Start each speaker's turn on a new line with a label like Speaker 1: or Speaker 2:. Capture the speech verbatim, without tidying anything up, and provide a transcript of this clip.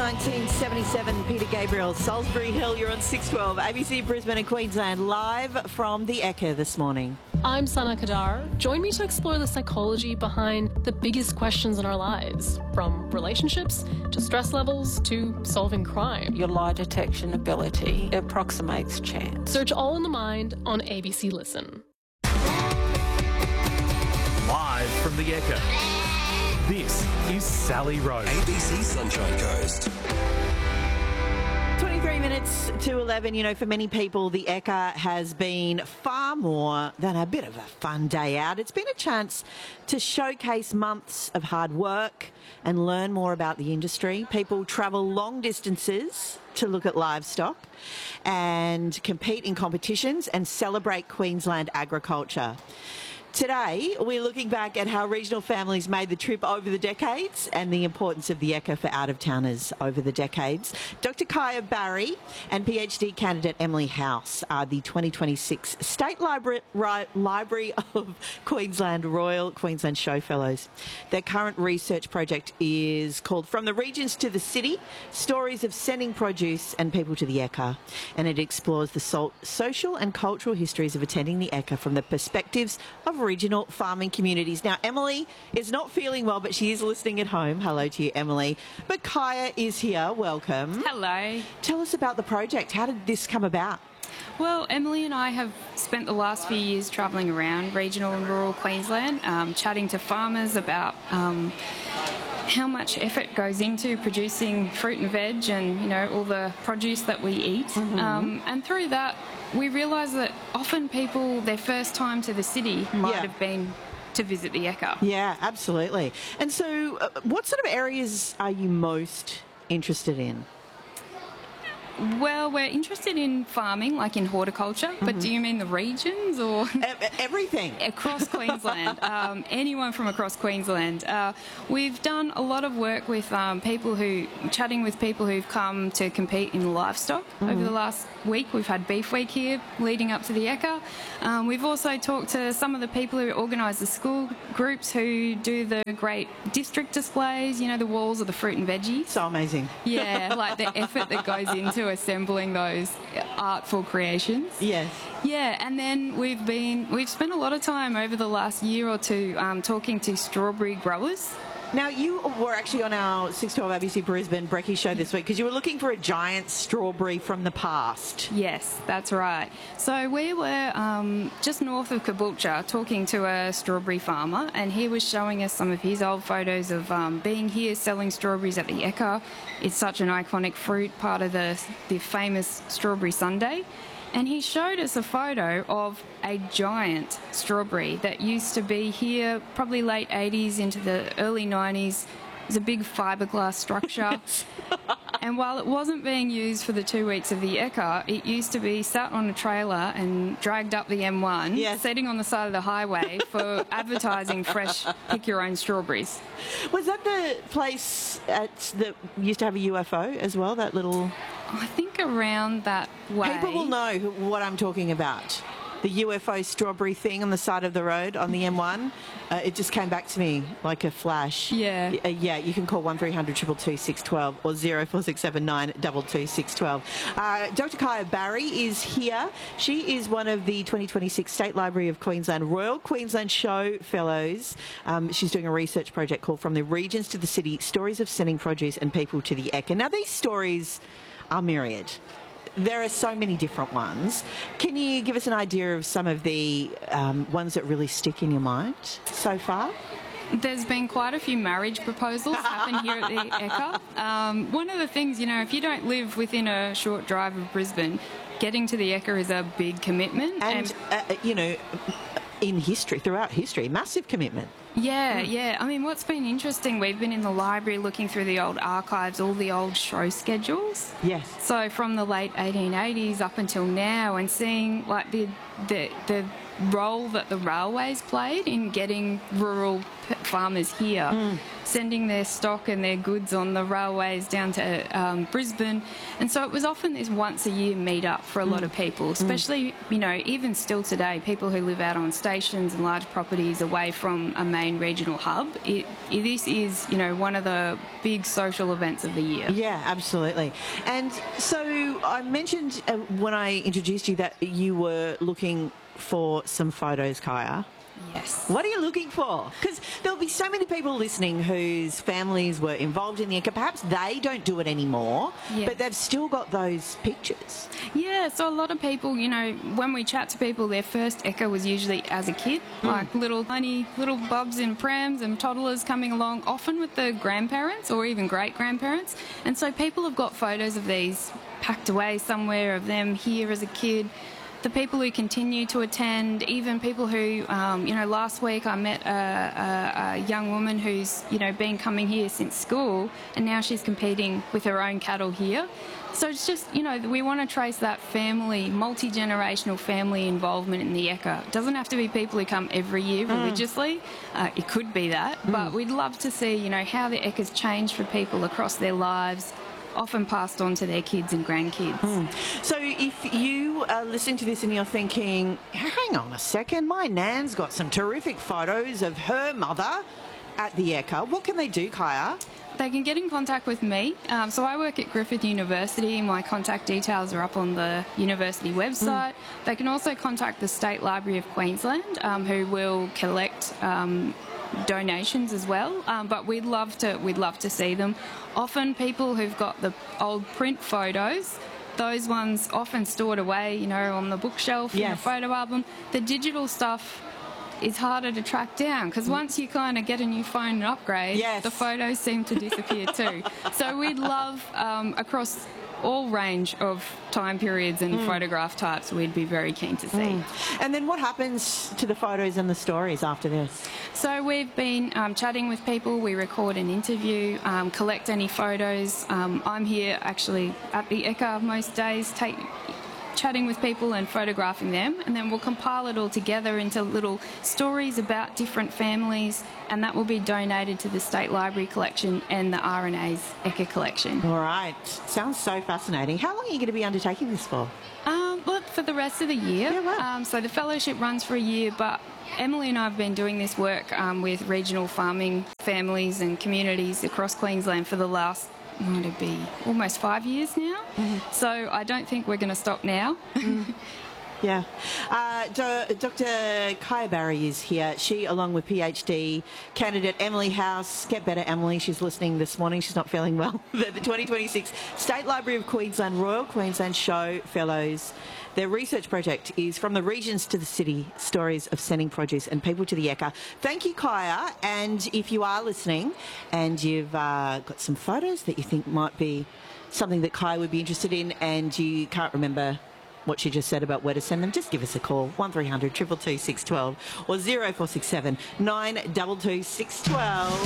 Speaker 1: nineteen seventy-seven, Peter Gabriel, Salisbury Hill. You're on six twelve, A B C Brisbane and Queensland, live from the Ekka this morning.
Speaker 2: I'm Sana Kadar. Join me to explore the psychology behind the biggest questions in our lives, from relationships to stress levels to solving crime.
Speaker 3: Your lie detection ability approximates chance.
Speaker 2: Search All in the Mind on A B C Listen.
Speaker 4: Live from the Ekka, this is Sally Rowe.
Speaker 5: A B C Sunshine Coast.
Speaker 1: twenty-three minutes to eleven. You know, for many people, the Ekka has been far more than a bit of a fun day out. It's been a chance to showcase months of hard work and learn more about the industry. People travel long distances to look at livestock and compete in competitions and celebrate Queensland agriculture. Today, we're looking back at how regional families made the trip over the decades and the importance of the Ekka for out-of-towners over the decades. Doctor Kaya Barry and PhD candidate Emily House are the twenty twenty-six State Library, Library of Queensland Royal Queensland Show Fellows. Their current research project is called From the Regions to the City, Stories of Sending Produce and People to the Ekka. And it explores the so social and cultural histories of attending the Ekka from the perspectives of regional farming communities. Now, Emily is not feeling well, but she is listening at home. Hello to you, Emily. But Kaya is here. Welcome.
Speaker 6: Hello.
Speaker 1: Tell us about the project. How did this come about?
Speaker 6: Well, Emily and I have spent the last few years travelling around regional and rural Queensland, um, chatting to farmers about um, how much effort goes into producing fruit and veg and, you know, all the produce that we eat. Mm-hmm. um, and through that, we realised that often people, their first time to the city might
Speaker 1: yeah.
Speaker 6: have been to visit the Ekka.
Speaker 1: Yeah, absolutely. And so uh, what sort of areas are you most interested in?
Speaker 6: Well, we're interested in farming, like in horticulture, mm-hmm. but do you mean the regions or...?
Speaker 1: Everything.
Speaker 6: Across Queensland, um, anyone from across Queensland. Uh, we've done a lot of work with um, people who, chatting with people who've come to compete in livestock. Mm-hmm. Over the last week, we've had Beef Week here leading up to the Ekka. Um, we've also talked to some of the people who organise the school groups who do the great district displays, you know, the walls of the fruit and veggies.
Speaker 1: So amazing.
Speaker 6: Yeah, like the effort that goes into assembling those artful creations.
Speaker 1: Yes.
Speaker 6: Yeah, and then we've been we've spent a lot of time over the last year or two um, talking to strawberry growers.
Speaker 1: Now, you were actually on our six twelve A B C Brisbane Brekkie show this week because you were looking for a giant strawberry from the past.
Speaker 6: Yes, that's right. So we were um, just north of Caboolture talking to a strawberry farmer, and he was showing us some of his old photos of um, being here selling strawberries at the Ekka. It's such an iconic fruit, part of the, the famous strawberry sundae. And he showed us a photo of a giant strawberry that used to be here probably late eighties into the early nineties. It was a big fiberglass structure. And while it wasn't being used for the two weeks of the Ekka, it used to be sat on a trailer and dragged up the M one,
Speaker 1: yes.
Speaker 6: sitting on the side of the highway for advertising fresh pick-your-own strawberries.
Speaker 1: Was that the place at, that used to have a U F O as well, that little...
Speaker 6: I think around that way.
Speaker 1: People will know who, what I'm talking about. The U F O strawberry thing on the side of the road on the M one. Uh, it just came back to me like a flash.
Speaker 6: Yeah.
Speaker 1: Uh, yeah, you can call one three hundred, two two two, six one two or zero four six seven nine, two two six one two. Uh, Doctor Kaya Barry is here. She is one of the twenty twenty-six State Library of Queensland Royal Queensland Show Fellows. Um, she's doing a research project called From the Regions to the City, Stories of Sending Produce and People to the Ekka. Now, these stories are myriad. There are so many different ones. Can you give us an idea of some of the um, ones that really stick in your mind so far?
Speaker 6: There's been quite a few marriage proposals happen here at the Ekka. Um, one of the things, you know, if you don't live within a short drive of Brisbane, getting to the Ekka is a big commitment.
Speaker 1: And, and uh, you know, in history, throughout history, massive commitment.
Speaker 6: Yeah, yeah. I mean, what's been interesting, we've been in the library looking through the old archives, all the old show schedules.
Speaker 1: Yes.
Speaker 6: So from the late eighteen eighties up until now, and seeing like the the, the role that the railways played in getting rural p- farmers here, mm. sending their stock and their goods on the railways down to um, Brisbane. And so it was often this once a year meet up for a mm. lot of people, especially, mm. you know, even still today, people who live out on stations and large properties away from a main regional hub. It, it, this is, you know, one of the big social events of the year.
Speaker 1: Yeah, absolutely. And so I mentioned uh, when I introduced you that you were looking for some photos, Kaya.
Speaker 6: Yes.
Speaker 1: What are you looking for? Because there'll be so many people listening whose families were involved in the Ekka. Perhaps they don't do it anymore, yeah. but they've still got those pictures.
Speaker 6: Yeah, so a lot of people, you know, when we chat to people, their first Ekka was usually as a kid, mm. like little tiny little bubs in prams and toddlers coming along, often with the grandparents or even great-grandparents. And so people have got photos of these packed away somewhere of them here as a kid. The people who continue to attend, even people who, um, you know, last week I met a, a, a young woman who's, you know, been coming here since school and now she's competing with her own cattle here. So it's just, you know, we want to trace that family, multi-generational family involvement in the Ekka. It doesn't have to be people who come every year religiously. Mm. Uh, it could be that, mm. but we'd love to see, you know, how the Ekka's changed for people across their lives, often passed on to their kids and grandkids. Mm.
Speaker 1: So if you are listening to this and you're thinking, hang on a second, my nan's got some terrific photos of her mother at the Ekka, what can they do, Kaya?
Speaker 6: They can get in contact with me. Um, so I work at Griffith University. My contact details are up on the university website. Mm. They can also contact the State Library of Queensland, um, who will collect um, donations as well, um, but we'd love to we'd love to see them. Often people who've got the old print photos, those ones often stored away, you know, on the bookshelf yes. in a photo album. The digital stuff is harder to track down because once you kind of get a new phone and upgrade, yes. the photos seem to disappear too. So we'd love um, across all range of time periods and mm. photograph types, we'd be very keen to see. Mm.
Speaker 1: And then what happens to the photos and the stories after this?
Speaker 6: So we've been um, chatting with people, we record an interview, um, collect any photos. Um, I'm here actually at the Ekka most days, take, chatting with people and photographing them, and then we'll compile it all together into little stories about different families, and that will be donated to the State Library collection and the R N A's Ekka collection.
Speaker 1: All right. Sounds so fascinating. How long are you going to be undertaking this for?
Speaker 6: Um, well, for the rest of the year.
Speaker 1: Yeah, wow.
Speaker 6: um, so the fellowship runs for a year, but Emily and I have been doing this work um, with regional farming families and communities across Queensland for the last might it be almost five years now. Mm-hmm. So I don't think we're going to stop now.
Speaker 1: Mm. Yeah. Uh, Do- Doctor Kaya Barry is here. She, along with PhD candidate Emily House. Get better, Emily. She's listening this morning. She's not feeling well. the twenty twenty-six State Library of Queensland Royal Queensland Show Fellows. Their research project is From the Regions to the City, Stories of Sending Produce and People to the Ekka. Thank you, Kaya. And if you are listening and you've uh, got some photos that you think might be something that Kaya would be interested in and you can't remember what she just said about where to send them, just give us a call, one three hundred two two two six one two or zero four six seven nine two two six one two.